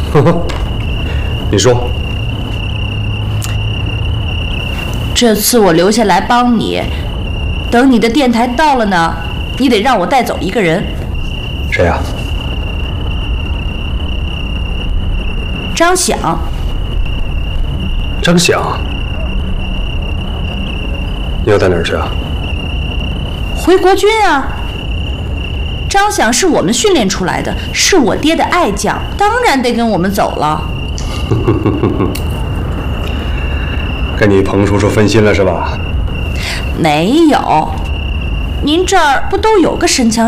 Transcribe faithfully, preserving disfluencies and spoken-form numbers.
你说， 这次我留下来帮你，等你的电台到了呢，你得让我带走一个人。 谁呀？ 张响。 张响，你要带哪儿去啊？ 回国军啊。张响是我们训练出来的，是我爹的爱将，当然得跟我们走了。 跟你彭叔叔分心了是吧？ 没有，您这儿不都有个神枪